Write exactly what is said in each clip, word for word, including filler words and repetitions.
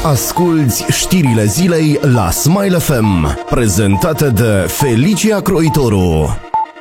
Asculți știrile zilei la Smile F M, prezentate de Felicia Croitoru.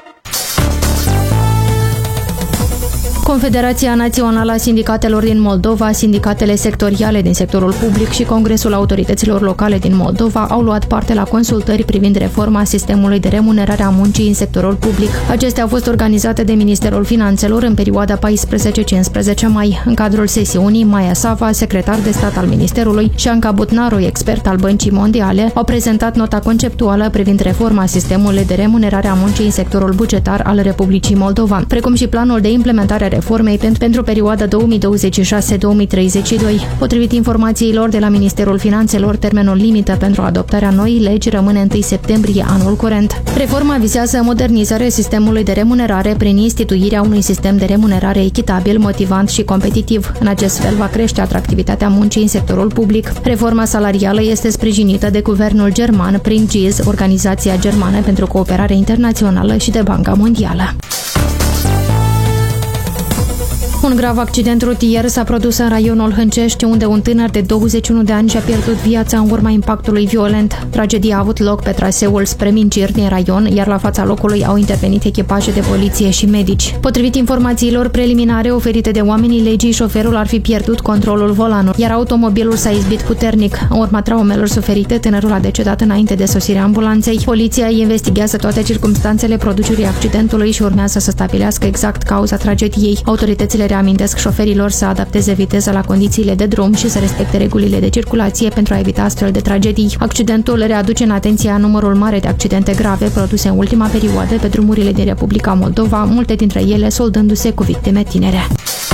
Confederația Națională a Sindicatelor din Moldova, sindicatele sectoriale din sectorul public și Congresul Autorităților Locale din Moldova au luat parte la consultări privind reforma sistemului de remunerare a muncii în sectorul public. Acestea au fost organizate de Ministerul Finanțelor în perioada paisprezece cincisprezece mai. În cadrul sesiunii, Maia Sava, secretar de stat al Ministerului, și Anca Butnaru, expert al Băncii Mondiale, au prezentat nota conceptuală privind reforma sistemului de remunerare a muncii în sectorul bugetar al Republicii Moldova, precum și planul de implementare a reformei pentru perioada două mii douăzeci și șase două mii treizeci și doi. Potrivit informațiilor de la Ministerul Finanțelor, termenul limită pentru adoptarea noii legi rămâne întâi septembrie anul curent. Reforma vizează modernizarea sistemului de remunerare prin instituirea unui sistem de remunerare echitabil, motivant și competitiv. În acest fel va crește atractivitatea muncii în sectorul public. Reforma salarială este sprijinită de guvernul german prin G I S, Organizația Germană pentru Cooperare Internațională, și de Banca Mondială. Un grav accident rutier s-a produs în raionul Hâncești, unde un tânăr de douăzeci și unu de ani și-a pierdut viața în urma impactului violent. Tragedia a avut loc pe traseul spre Minciri din raion, iar la fața locului au intervenit echipaje de poliție și medici. Potrivit informațiilor preliminare oferite de oamenii legii, șoferul ar fi pierdut controlul volanului, iar automobilul s-a izbit puternic. În urma traumelor suferite, tânărul a decedat înainte de sosirea ambulanței. Poliția investigează toate circumstanțele producerii accidentului și urmează să stabilească exact cauza tragediei. Autoritățile reamintesc șoferilor să adapteze viteza la condițiile de drum și să respecte regulile de circulație pentru a evita astfel de tragedii. Accidentul readuce în atenția numărul mare de accidente grave produse în ultima perioadă pe drumurile din Republica Moldova, multe dintre ele soldându-se cu victime tinere.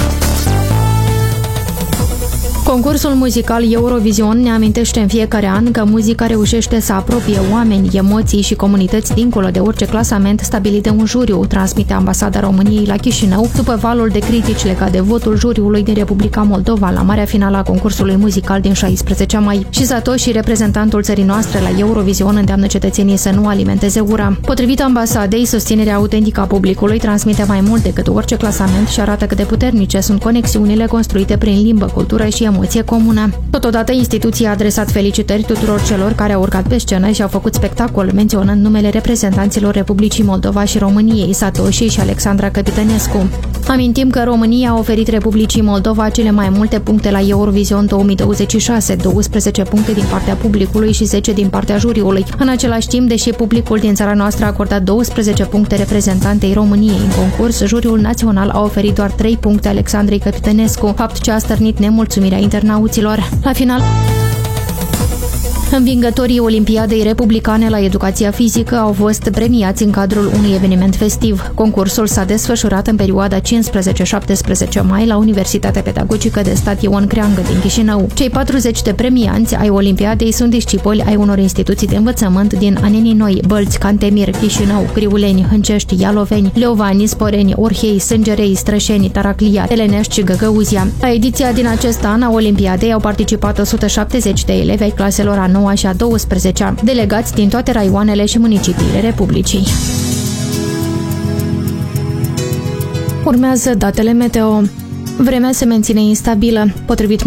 Concursul muzical Eurovision ne amintește în fiecare an că muzica reușește să apropie oameni, emoții și comunități dincolo de orice clasament stabilit de un juriu, transmite Ambasada României la Chișinău, după valul de critici legat de votul juriului din Republica Moldova la marea finală a concursului muzical din șaisprezece mai. Și Satoshi, reprezentantul țării noastre la Eurovision, îndeamnă cetățenii să nu alimenteze ura. Potrivit ambasadei, susținerea autentică a publicului transmite mai mult decât orice clasament și arată cât de puternice sunt conexiunile construite prin limbă, cultură și emoție comună. Totodată, instituția a adresat felicitări tuturor celor care au urcat pe scenă și au făcut spectacol, menționând numele reprezentanților Republicii Moldova și României, Satoshi și Alexandra Căpitănescu. Amintim că România a oferit Republicii Moldova cele mai multe puncte la Eurovision două mii douăzeci și șase, douăsprezece puncte din partea publicului și zece din partea juriului. În același timp, deși publicul din țara noastră a acordat douăsprezece puncte reprezentantei României în concurs, juriul național a oferit doar trei puncte Alexandrei Căpitănescu, fapt ce a stârnit nemulțumirea internauților. La final, învingătorii Olimpiadei Republicane la educația fizică au fost premiați în cadrul unui eveniment festiv. Concursul s-a desfășurat în perioada cincisprezece șaptesprezece mai la Universitatea Pedagogică de Stat Ion Creangă din Chișinău. Cei patruzeci de premianți ai Olimpiadei sunt discipoli ai unor instituții de învățământ din Anenii Noi, Bălți, Cantemir, Chișinău, Criuleni, Hâncești, Ialoveni, Leovani, Sporeni, Orhei, Sângerei, Strășeni, Taraclia, Telenești și Găgăuzia. La ediția din acest an a Olimpiadei au participat o sută șaptezeci de elevi ai claselor a noua și a douăsprezecea, delegați din toate raioanele și municipiile Republicii. Urmează datele meteo. Vremea se menține instabilă. Potrivit